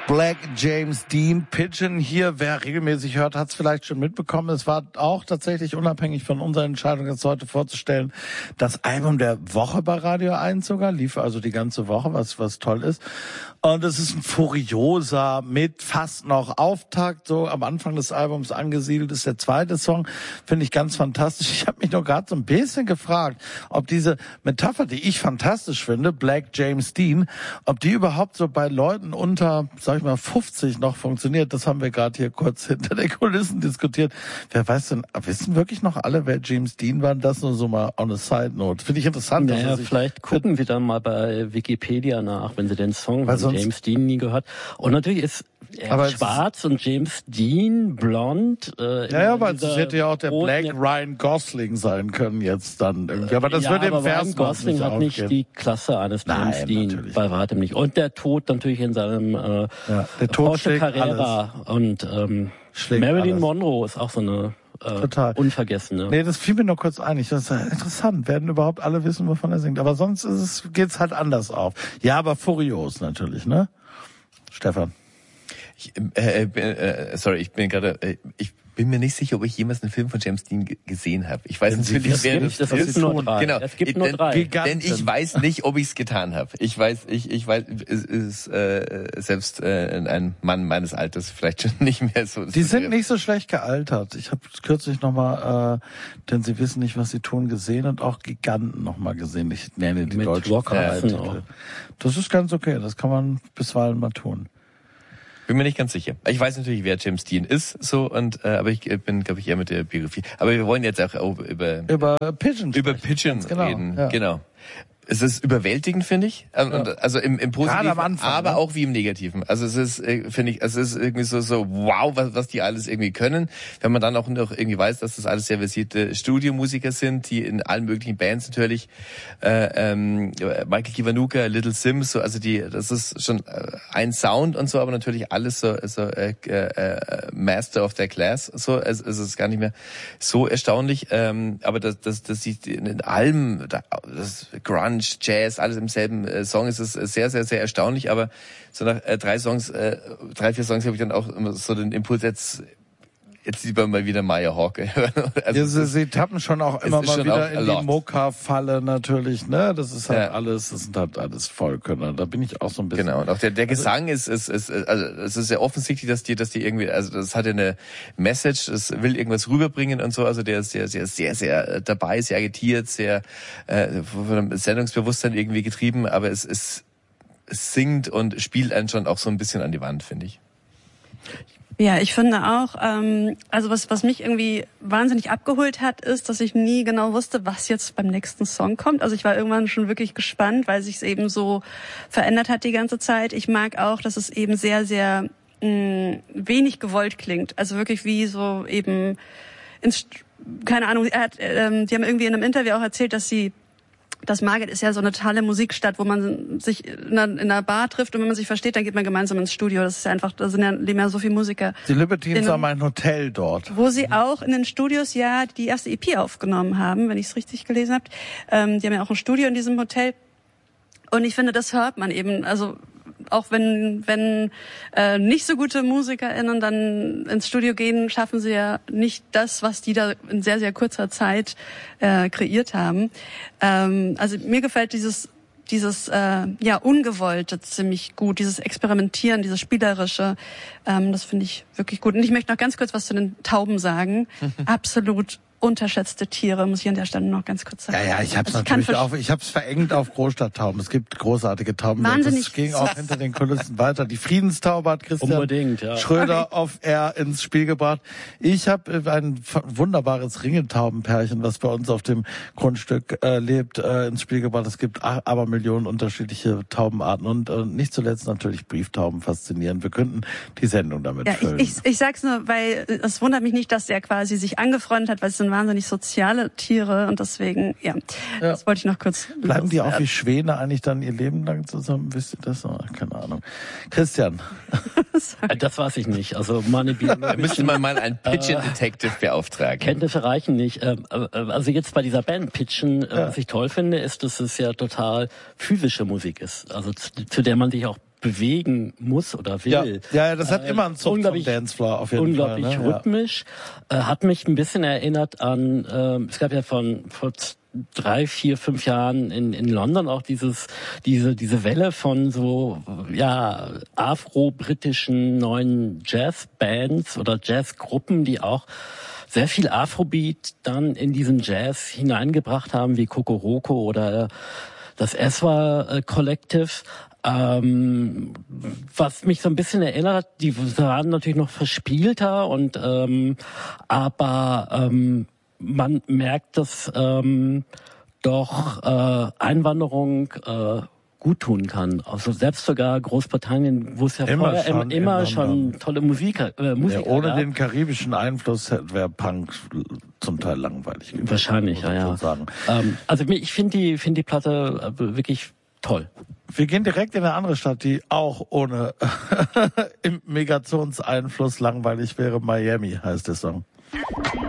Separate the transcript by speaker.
Speaker 1: Black James Dean, Pigeon hier. Wer regelmäßig hört, hat es vielleicht schon mitbekommen. Es war auch tatsächlich unabhängig von unserer Entscheidung, jetzt heute vorzustellen, das Album der Woche bei Radio 1 sogar. Lief also die ganze Woche, was toll ist. Und es ist ein furioser, mit fast noch Auftakt, so am Anfang des Albums angesiedelt ist der zweite Song. Finde ich ganz fantastisch. Ich habe mich nur gerade so ein bisschen gefragt, ob diese Metapher, die ich fantastisch finde, Black James Dean, ob die überhaupt so bei Leuten unter, sag ich mal, 50 noch funktioniert. Das haben wir gerade hier kurz hinter den Kulissen diskutiert. Wer weiß denn, wissen wirklich noch alle, wer James Dean war? Das nur so mal on a side note. Finde ich interessant.
Speaker 2: Naja, vielleicht gucken Sie dann mal bei Wikipedia nach, wenn Sie den Song von James Dean nie gehört. Und natürlich ist er schwarz und James Dean blond.
Speaker 1: Ja, aber es hätte ja auch der Black Ryan Gosling sein können jetzt dann irgendwie. Aber das wird im Vers
Speaker 2: Ryan Gosling hat nicht die Klasse eines James Dean, bei weitem nicht. Und der Tod natürlich in seinem Porsche Carrera und Marilyn Monroe ist auch so eine total unvergessene.
Speaker 1: Nee, das fiel mir nur kurz ein. Das ist interessant. Werden überhaupt alle wissen, wovon er singt. Aber sonst geht's halt anders auf. Ja, aber furios natürlich, ne? Stefan.
Speaker 3: Ich bin mir nicht sicher, ob ich jemals einen Film von James Dean gesehen habe. Ich weiß natürlich, wer das ist.
Speaker 2: Es gibt nur drei.
Speaker 3: Denn ich weiß nicht, ob ich es getan habe. Ich weiß, es ist selbst ein Mann meines Alters vielleicht schon nicht mehr so.
Speaker 1: Die sind nicht so schlecht gealtert. Ich habe kürzlich nochmal, denn Sie wissen nicht, was Sie tun, gesehen und auch Giganten nochmal gesehen. Ich nenne die deutschen Titel. Das ist ganz okay. Das kann man bisweilen mal tun.
Speaker 3: Bin mir nicht ganz sicher. Ich weiß natürlich, wer James Dean ist, so und aber ich bin, glaube ich, eher mit der Biografie. Aber wir wollen jetzt auch über
Speaker 1: Pigeon
Speaker 3: reden.
Speaker 1: Ja.
Speaker 3: Genau. Es ist überwältigend, finde ich. Also im Positiven,
Speaker 1: am Anfang,
Speaker 3: aber auch wie im Negativen. Also es ist, finde ich, es ist irgendwie so wow, was die alles irgendwie können. Wenn man dann auch noch irgendwie weiß, dass das alles sehr versierte Studiomusiker sind, die in allen möglichen Bands natürlich, Michael Kiwanuka, Little Sims, so, also das ist schon ein Sound und so, aber natürlich alles so Master of their Class. So, es ist gar nicht mehr so erstaunlich. Aber das sieht in allem, das Grunge, Jazz, alles im selben Song. Es ist sehr, sehr, sehr erstaunlich, aber so nach 3, 4 Songs habe ich dann auch immer so den Impuls, jetzt lieber mal wieder Maya Hawke hören.
Speaker 1: Also sie tappen schon auch immer mal wieder in die Mocha-Falle natürlich, ne? Das ist halt das sind halt alles Vollkönner. Da bin ich auch so ein bisschen.
Speaker 3: Genau, und auch der Gesang ist es ist sehr offensichtlich, dass die irgendwie, also das hat ja eine Message, das will irgendwas rüberbringen und so, also der ist sehr, sehr, sehr, sehr dabei, sehr agitiert, sehr von einem Sendungsbewusstsein irgendwie getrieben, aber es singt und spielt einen schon auch so ein bisschen an die Wand, finde ich.
Speaker 4: Ja, ich finde auch, also was mich irgendwie wahnsinnig abgeholt hat, ist, dass ich nie genau wusste, was jetzt beim nächsten Song kommt. Also ich war irgendwann schon wirklich gespannt, weil sich es eben so verändert hat die ganze Zeit. Ich mag auch, dass es eben sehr, sehr wenig gewollt klingt. Also wirklich wie so eben keine Ahnung, die haben irgendwie in einem Interview auch erzählt, dass Margate ist ja so eine tolle Musikstadt, wo man sich in einer Bar trifft und wenn man sich versteht, dann geht man gemeinsam ins Studio. Das ist ja einfach, leben ja so viele Musiker.
Speaker 1: Die Libertines haben ein Hotel dort.
Speaker 4: Wo sie auch in den Studios ja die erste EP aufgenommen haben, wenn ich es richtig gelesen habe. Die haben ja auch ein Studio in diesem Hotel. Und ich finde, das hört man eben, also auch wenn nicht so gute MusikerInnen dann ins Studio gehen, schaffen sie ja nicht das, was die da in sehr, sehr kurzer Zeit kreiert haben. Also mir gefällt dieses Ungewollte ziemlich gut, dieses Experimentieren, dieses Spielerische, das finde ich wirklich gut. Und ich möchte noch ganz kurz was zu den Tauben sagen. Absolut unterschätzte Tiere, muss ich an der Stelle noch ganz kurz sagen.
Speaker 1: Ja, ich hab's natürlich auch, ich hab's verengt auf Großstadttauben. Es gibt großartige Tauben.
Speaker 4: Wahnsinnig.
Speaker 1: Das ging auch hinter den Kulissen weiter. Die Friedenstaube hat Christian Schröder auf Air ins Spiel gebracht. Ich habe ein wunderbares Ringeltaubenpärchen, was bei uns auf dem Grundstück lebt, ins Spiel gebracht. Es gibt aber Millionen unterschiedliche Taubenarten und nicht zuletzt natürlich Brieftauben faszinierend. Wir könnten die Sendung damit füllen.
Speaker 4: Ich sag's nur, weil es wundert mich nicht, dass er quasi sich angefreundet hat, weil es sind wahnsinnig soziale Tiere und deswegen, das wollte ich noch kurz.
Speaker 1: Bleiben die auch wie Schwäne eigentlich dann ihr Leben lang zusammen? Wisst ihr das? Oh, keine Ahnung. Christian.
Speaker 2: Das weiß ich nicht. Also meine
Speaker 3: Da müsste man mal einen Pigeon Detective beauftragen.
Speaker 2: Kenntnisse reichen nicht. Also jetzt bei dieser Band Pigeon, was ich toll finde, ist, dass es ja total physische Musik ist. Also zu der man sich auch bewegen muss oder will.
Speaker 1: Ja, das hat immer einen Zug vom Dancefloor auf jeden Fall.
Speaker 2: Unglaublich rhythmisch. Hat mich ein bisschen erinnert an, es gab ja vor 3, 4, 5 Jahren in London auch diese Welle von so, afro-britischen neuen Jazzbands oder Jazzgruppen, die auch sehr viel Afrobeat dann in diesen Jazz hineingebracht haben, wie Kokoroko oder das Eswa Collective. Was mich so ein bisschen erinnert, die waren natürlich noch verspielter und aber man merkt, dass doch Einwanderung gut tun kann. Also selbst sogar Großbritannien, wo es ja immer schon tolle Musiker
Speaker 1: ohne
Speaker 2: gab.
Speaker 1: den karibischen Einfluss wäre Punk zum Teil langweilig gewesen.
Speaker 2: Wahrscheinlich, ja.
Speaker 1: Sagen.
Speaker 2: Also ich finde die Platte wirklich toll.
Speaker 1: Wir gehen direkt in eine andere Stadt, die auch ohne Migrationseinfluss langweilig wäre. Miami heißt der Song.